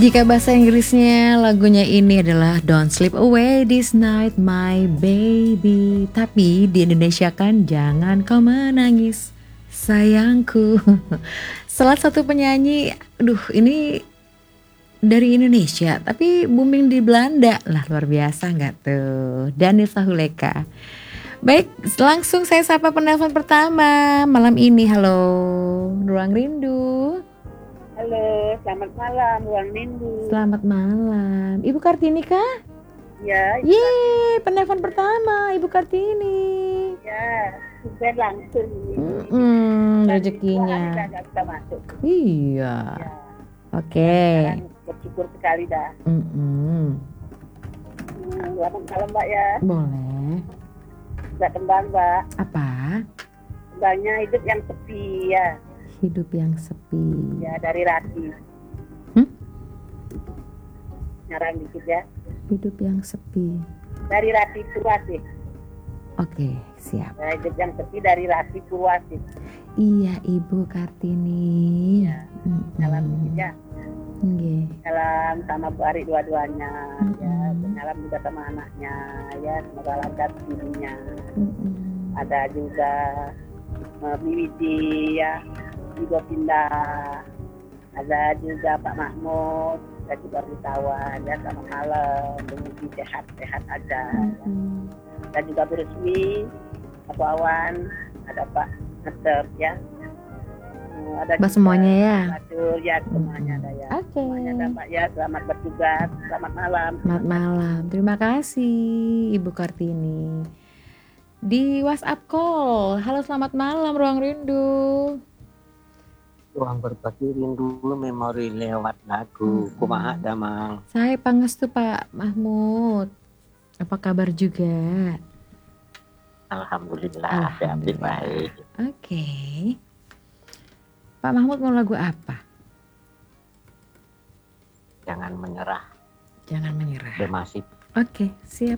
Jika bahasa Inggrisnya lagunya ini adalah Don't Sleep Away This Night My Baby. Tapi di Indonesia kan jangan kau menangis sayangku. Salah satu penyanyi, ini dari Indonesia tapi booming di Belanda lah, luar biasa nggak tuh, Daniel Sahuleka. Baik, langsung saya sapa penelpon pertama malam ini. Halo, Ruang Rindu. Halo, selamat malam, Ruang Rindu. Selamat malam, Ibu Kartini kah? Ya. Yeay, penelpon pertama Ibu Kartini. Ya, sudah langsung. Rezekinya. Nggak bisa masuk. Iya. Ya. Oke. Bersyukur sekali dah. Selamat malam Mbak ya. Boleh. Mbak tembang Mbak. Apa? Tembangnya hidup yang sepi ya. Hidup yang sepi. Ya, dari Rati. Ngarang dikit ya. Hidup yang sepi. Dari Rati Purwasih. Oke, siap. Nah, hidup yang sepi dari Rati Purwasih. Iya, Ibu Kartini. Ya. Salam dikit ya. Okay. Salam sama Bu Ari dua-duanya. Ya, salam juga sama anaknya. Ya, semoga lancar dirinya. Ada juga Biwiti ya, juga pindah. Ada juga Pak Mahmud, ada juga Witawan ya, selamat malam. Biwiti sehat-sehat aja. Ya. Ada juga Bu Resmi, Pak Wawan, ada Pak Ngetep ya. Ada semuanya ya. Badur ya, semuanya ada ya. Oke. Semuanya ada Pak ya, selamat bertugas. Selamat malam. Selamat malam. Terima kasih Ibu Kartini. Di WhatsApp call. Halo, selamat malam Ruang Rindu. Ruang berbagi rindu memori lewat lagu. Kumaha damang. Saya pangestu Pak Mahmud. Apa kabar juga? Alhamdulillah. Baik. Oke. Pak Mahmud mau lagu apa? Jangan menyerah. Jangan menyerah. Demasif. Oke, siap.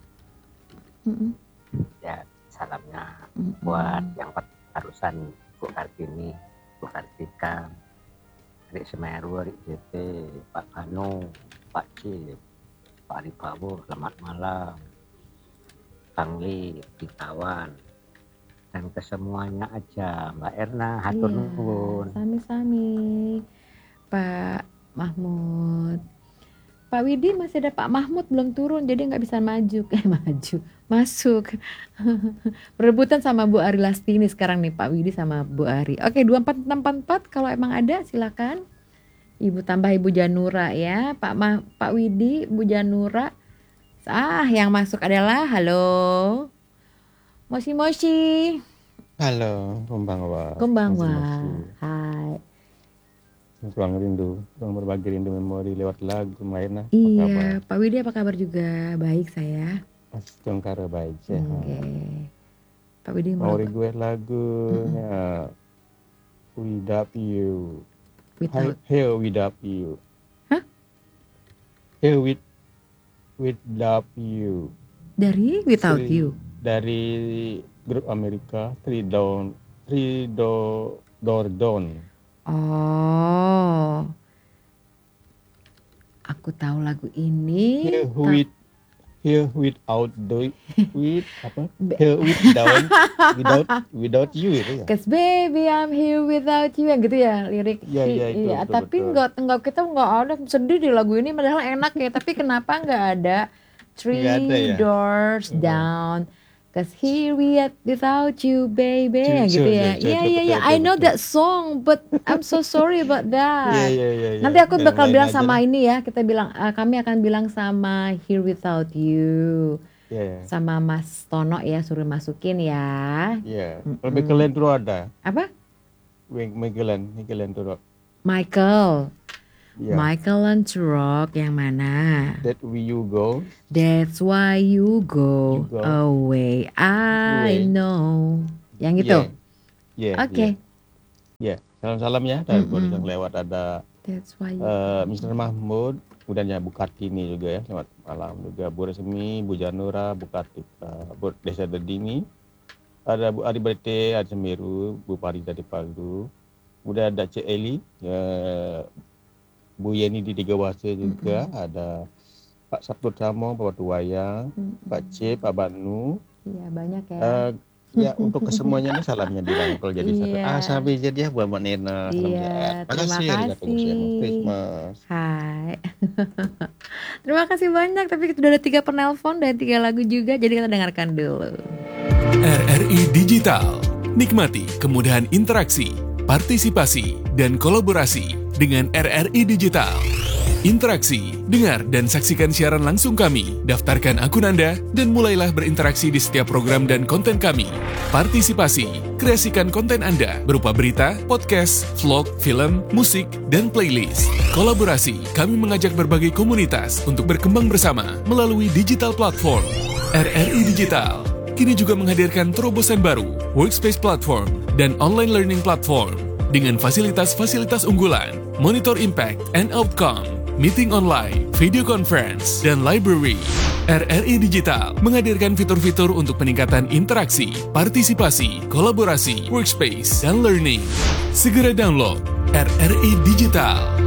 Ya, salamnya buat yang barusan Bu Kartini, Bu Kartika, Adik Semeru, Adik JT, Pak Kano, Pak Cip, Pak Aripawo, selamat malam. Kang Li, Witawan, dan kesemuanya aja. Mbak Erna, hatur nuwun. Sami-sami Pak Mahmud. Pak Widi masih ada, Pak Mahmud belum turun jadi nggak bisa masuk. Berebutan sama Bu Ari Lastini sekarang nih, Pak Widi sama Bu Ari. Oke, 24644 kalau emang ada silakan. Ibu tambah Ibu Janura ya, Pak Widi, Bu Janura. Yang masuk adalah halo. Moshi. Halo, konbanwa. Hai. Ruang Rindu, ruang berbagi rindu memori lewat lagu mainnya. Iya, Pak Widi apa kabar juga? Baik saya. Mas Jongkara baik ya. Oke. Pak Widi mau gue lagunya Without You. Here Without You. Hah? Here Without You. Dari Without You. Dari grup Amerika Three Door Down. Oh, aku tahu lagu ini. Here without you itu ya. Cause baby I'm here without you, yang gitu ya lirik. Iya, tapi kita nggak ada, sedih di lagu ini padahal enak ya. Tapi kenapa nggak ada Three Doors Down? Cause here we are without you, baby, gitu ya. Iya. I know that song, but I'm so sorry about that. Iya. Nanti aku bakal bilang sama ini ya. Kami akan bilang sama Here Without You. Sama Mas Tono ya, suruh masukin ya. Iya. Lebih kalian dulu ada. Apa? Michael dulu. Michael. Yeah. Michael and Rock yang mana? That's why you go. That's why you go away. I know. Yang gitu. Oke. Ya, salam ya dari yang lewat ada. That's why you Mr. Mahmud, kemudian ya Bu Kartini juga ya, selamat malam juga Bu Resmi, Bu Janura, Bu Kartika, Bu Desa Dedini, ada Bu Ari Brete, ada Semeru, Bu Parida di Palu, kemudian ada Cik Eli, Bu Yeni di Tiga Wasa juga, ada Pak Sabtu Samo, Pak Batu Wayang, Pak C, Pak Banu. Iya, banyak ya. Ya, untuk kesemuanya ini salamnya dirangkul jadi satu. Iya. Sampai jadi ya buat Mbak Nena. Salam Iya, sehat. terima Arigatou kasih. gozaimasu. Christmas. Hai. Terima kasih banyak, tapi sudah ada 3 penelpon dan 3 lagu juga, jadi kita dengarkan dulu. RRI Digital. Nikmati kemudahan interaksi, partisipasi, dan kolaborasi dengan RRI Digital. Interaksi, dengar dan saksikan siaran langsung kami, daftarkan akun Anda, dan mulailah berinteraksi di setiap program dan konten kami. Partisipasi, kreasikan konten Anda berupa berita, podcast, vlog, film, musik, dan playlist. Kolaborasi, kami mengajak berbagai komunitas untuk berkembang bersama melalui digital platform. RRI Digital kini juga menghadirkan terobosan baru, workspace platform, dan online learning platform dengan fasilitas-fasilitas unggulan, monitor impact and outcome, meeting online, video conference, dan library. RRI Digital menghadirkan fitur-fitur untuk peningkatan interaksi, partisipasi, kolaborasi, workspace, dan learning. Segera download RRI Digital.